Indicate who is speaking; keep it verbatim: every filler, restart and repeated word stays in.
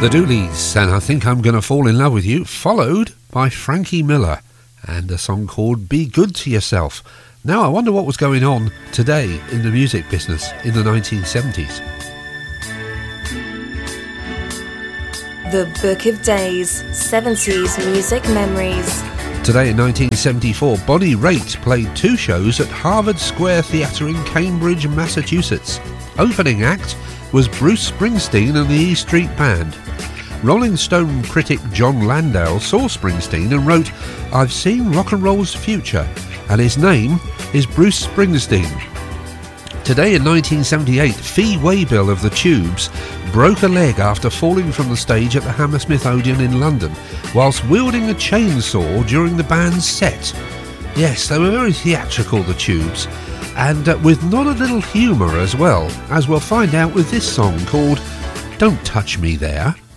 Speaker 1: The Dooleys, and I Think I'm Gonna Fall in Love with You, followed by Frankie Miller and a song called Be Good to Yourself. Now I wonder what was going on today in the music business in the nineteen seventies.
Speaker 2: The Book of Days, seventies Music Memories.
Speaker 1: Today in nineteen seventy-four, Bonnie Raitt played two shows at Harvard Square Theatre in Cambridge, Massachusetts. Opening act was Bruce Springsteen and the E Street Band. Rolling Stone critic John Landau saw Springsteen and wrote, "I've seen rock and roll's future, and his name is Bruce Springsteen." Today in nineteen seventy-eight, Fee Waybill of the Tubes broke a leg after falling from the stage at the Hammersmith Odeon in London whilst wielding a chainsaw during the band's set. Yes, they were very theatrical, the Tubes, and uh, with not a little humour as well, as we'll find out with this song called Don't Touch Me There.